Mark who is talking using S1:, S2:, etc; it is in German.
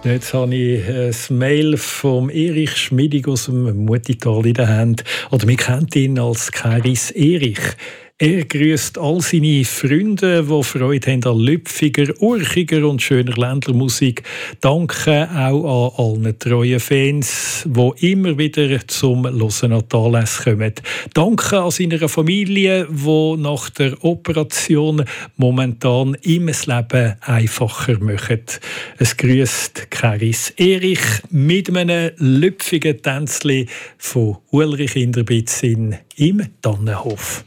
S1: Jetzt habe ich ein Mail vom Erich Schmidig aus dem Mutital in der Hand. Oder wir kennen ihn als Keris Erich. Er grüßt all seine Freunde, die Freude haben an lüpfiger, urchiger und schöner Ländlermusik. Danke auch an allen treuen Fans, die immer wieder zum Hören an die Anlässe kommen. Danke an seiner Familie, die nach der Operation momentan immer das Leben einfacher machen. Es grüßt Keris Erich mit einem lüpfigen Tänzli von Ulrich Inderbitz im Tannenhof.